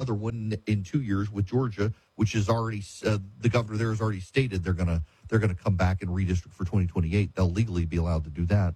another one in 2 years with Georgia, which is already the governor there has already stated they're gonna come back and redistrict for 2028. They'll legally be allowed to do that.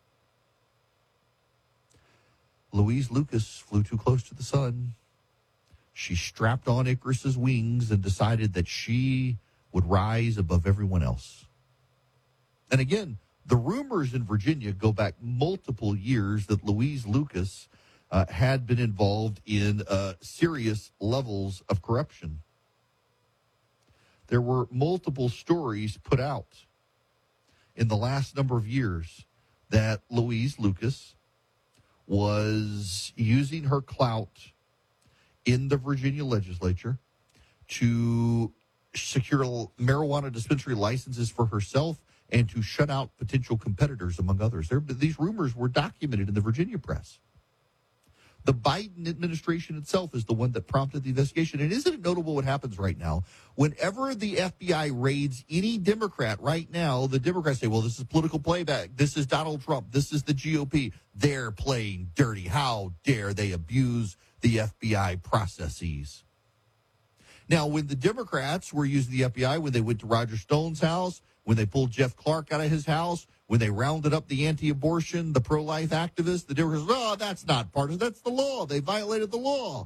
Louise Lucas flew too close to the sun. She strapped on Icarus's wings and decided that she would rise above everyone else. And again, the rumors in Virginia go back multiple years that Louise Lucas had been involved in serious levels of corruption. There were multiple stories put out in the last number of years that Louise Lucas was using her clout in the Virginia legislature to secure marijuana dispensary licenses for herself and to shut out potential competitors, among others. These rumors were documented in the Virginia press. The Biden administration itself is the one that prompted the investigation. And isn't it notable what happens right now? Whenever the FBI raids any Democrat right now, the Democrats say, well, this is political playback. This is Donald Trump. This is the GOP. They're playing dirty. How dare they abuse the FBI processes? Now, when the Democrats were using the FBI, when they went to Roger Stone's house, when they pulled Jeff Clark out of his house, when they rounded up the anti-abortion, the pro-life activists, the Democrats, oh, that's not partisan. That's the law. They violated the law.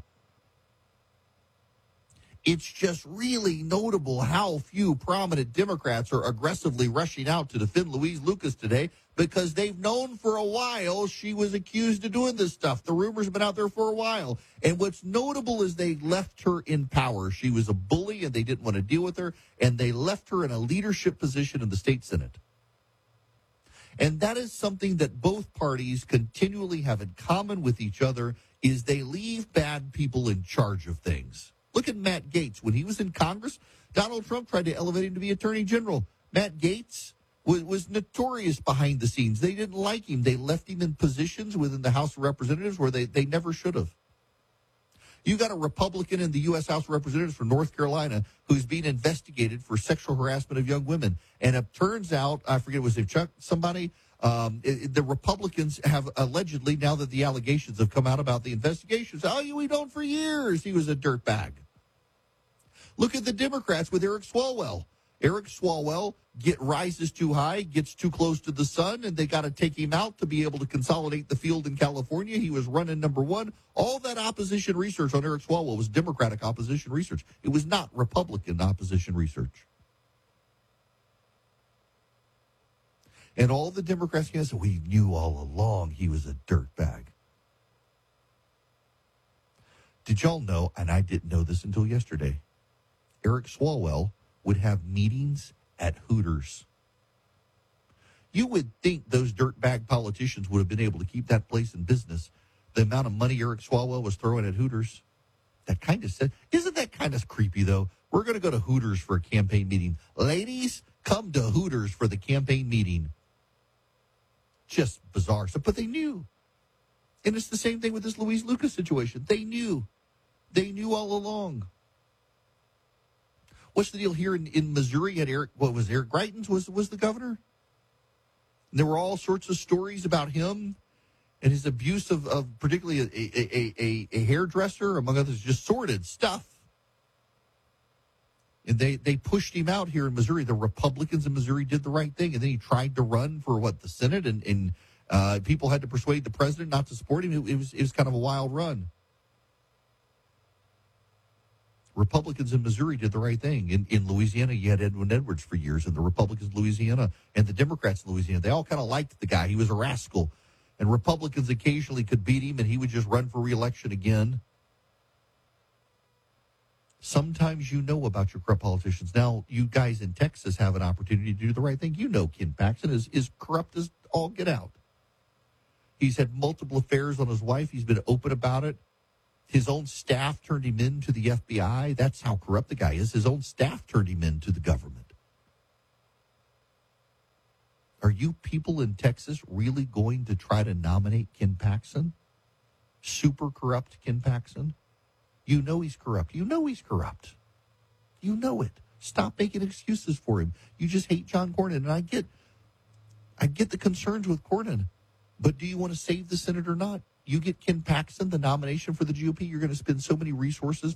It's just really notable how few prominent Democrats are aggressively rushing out to defend Louise Lucas today because they've known for a while she was accused of doing this stuff. The rumors have been out there for a while. And what's notable is they left her in power. She was a bully and they didn't want to deal with her, and they left her in a leadership position in the state Senate. And that is something that both parties continually have in common with each other, is they leave bad people in charge of things. Look at Matt Gaetz. When he was in Congress, Donald Trump tried to elevate him to be Attorney General. Matt Gaetz was notorious behind the scenes. They didn't like him. They left him in positions within the House of Representatives where they never should have. You got a Republican in the U.S. House of Representatives from North Carolina who's being investigated for sexual harassment of young women. And it turns out, I forget, was it Chuck, somebody? The Republicans have allegedly, now that the allegations have come out about the investigations, we've known for years he was a dirtbag. Look at the Democrats with Eric Swalwell. Eric Swalwell rises too high, gets too close to the sun, and they got to take him out to be able to consolidate the field in California. He was running number one. All that opposition research on Eric Swalwell was Democratic opposition research. It was not Republican opposition research. And all the Democrats said, we knew all along he was a dirtbag. Did y'all know, and I didn't know this until yesterday, Eric Swalwell would have meetings at Hooters. You would think those dirtbag politicians would have been able to keep that place in business. The amount of money Eric Swalwell was throwing at Hooters, that kind of said, isn't that kind of creepy, though? We're going to go to Hooters for a campaign meeting. Ladies, come to Hooters for the campaign meeting. Just bizarre stuff, but they knew. And it's the same thing with this Louise Lucas situation. They knew. They knew all along. What's the deal here in Missouri? Had Eric Greitens was the governor? And there were all sorts of stories about him and his abuse of particularly a hairdresser, among others, just sordid stuff. And they pushed him out here in Missouri. The Republicans in Missouri did the right thing. And then he tried to run for, the Senate? And people had to persuade the president not to support him. It was kind of a wild run. Republicans in Missouri did the right thing. In Louisiana, you had Edwin Edwards for years, and the Republicans in Louisiana and the Democrats in Louisiana, they all kind of liked the guy. He was a rascal. And Republicans occasionally could beat him, and he would just run for re-election again. Sometimes you know about your corrupt politicians. Now, you guys in Texas have an opportunity to do the right thing. You know Ken Paxton is corrupt as all get out. He's had multiple affairs on his wife. He's been open about it. His own staff turned him into the FBI. That's how corrupt the guy is. His own staff turned him into the government. Are you people in Texas really going to try to nominate Ken Paxton? Super corrupt Ken Paxton? You know he's corrupt. You know he's corrupt. You know it. Stop making excuses for him. You just hate John Cornyn. And I get the concerns with Cornyn. But do you want to save the Senate or not? You get Ken Paxton the nomination for the GOP, you're going to spend so many resources